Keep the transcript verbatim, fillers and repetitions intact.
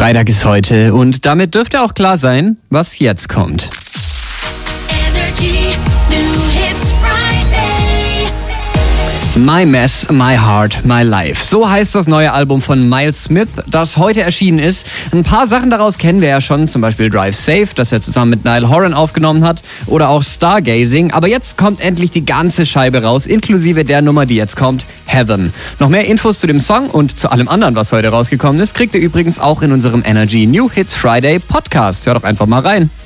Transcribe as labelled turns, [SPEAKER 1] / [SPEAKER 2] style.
[SPEAKER 1] Freitag ist heute und damit dürfte auch klar sein, was jetzt kommt. My Mess, My Heart, My Life. So heißt das neue Album von Miles Smith, das heute erschienen ist. Ein paar Sachen daraus kennen wir ja schon, zum Beispiel Drive Safe, das er zusammen mit Niall Horan aufgenommen hat, oder auch Stargazing. Aber jetzt kommt endlich die ganze Scheibe raus, inklusive der Nummer, die jetzt kommt, Heaven. Noch mehr Infos zu dem Song und zu allem anderen, was heute rausgekommen ist, kriegt ihr übrigens auch in unserem Energy New Hits Friday Podcast. Hört doch einfach mal rein.